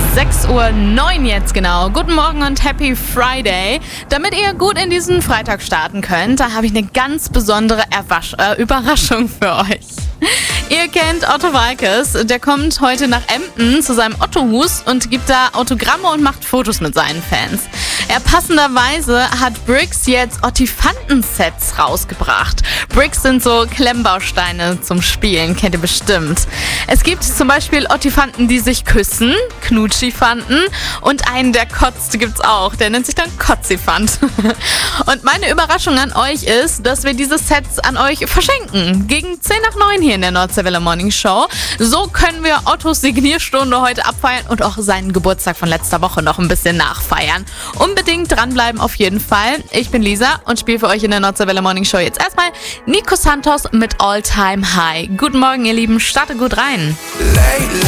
6:09 Uhr jetzt genau. Guten Morgen und Happy Friday. Damit ihr gut in diesen Freitag starten könnt, da habe ich eine ganz besondere Überraschung für euch. Ihr kennt Otto Waalkes, der kommt heute nach Emden zu seinem Otto-Hus und gibt da Autogramme und macht Fotos mit seinen Fans. Passenderweise hat Bricks jetzt Ottifanten-Sets rausgebracht. Bricks sind so Klemmbausteine zum Spielen, kennt ihr bestimmt. Es gibt zum Beispiel Ottifanten, die sich küssen, Knutschifanten, und einen, der kotzt, gibt's auch. Der nennt sich dann Kotzifant. Und meine Überraschung an euch ist, dass wir diese Sets an euch verschenken. Gegen 8:50 hier in der Nordseewelle Morning Show. So können wir Ottos Signierstunde heute abfeiern und auch seinen Geburtstag von letzter Woche noch ein bisschen nachfeiern. Unbedingt dranbleiben auf jeden Fall. Ich bin Lisa und spiele für euch in der Nordseewelle Morning Show jetzt erstmal Nico Santos mit All Time High. Guten Morgen, ihr Lieben. Startet gut rein.